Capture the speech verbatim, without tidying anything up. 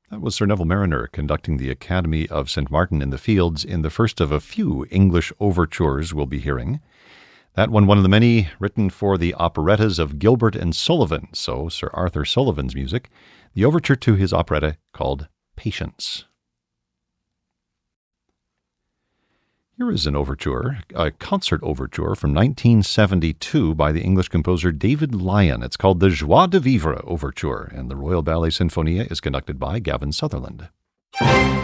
That was Sir Neville Marriner conducting the Academy of Saint Martin in the Fields in the first of a few English overtures we'll be hearing. That one, one of the many written for the operettas of Gilbert and Sullivan, so Sir Arthur Sullivan's music, the overture to his operetta called Patience. Here is an overture, a concert overture from nineteen seventy-two by the English composer David Lyon. It's called the Joie de Vivre Overture, and the Royal Ballet Sinfonia is conducted by Gavin Sutherland.